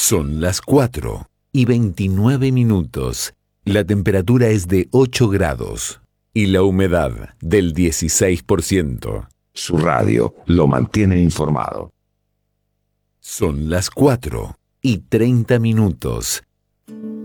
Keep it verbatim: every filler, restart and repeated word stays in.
Son las cuatro y veintinueve minutos. La temperatura es de ocho grados y la humedad del dieciséis por ciento. Su radio lo mantiene informado. Son las cuatro y treinta minutos.